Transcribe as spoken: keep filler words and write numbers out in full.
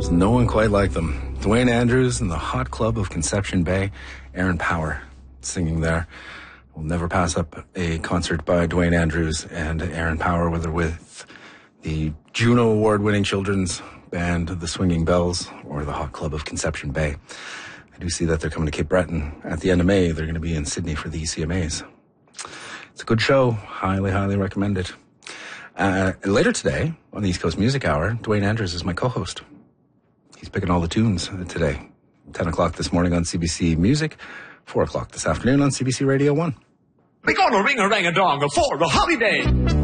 There's no one quite like them. Dwayne Andrews and the Hot Club of Conception Bay. Aaron Power singing there. We'll never pass up a concert by Dwayne Andrews and Aaron Power, whether with the Juno Award-winning children's band, the Swinging Bells, or the Hot Club of Conception Bay. I do see that they're coming to Cape Breton at the end of May. They're going to be in Sydney for the E C M As. It's a good show. Highly, highly recommend it. Uh, later today, on the East Coast Music Hour, Dwayne Andrews is my co-host. He's picking all the tunes today. ten o'clock this morning on C B C Music, four o'clock this afternoon on C B C Radio one. We're gonna ring a rang a dong for a holiday.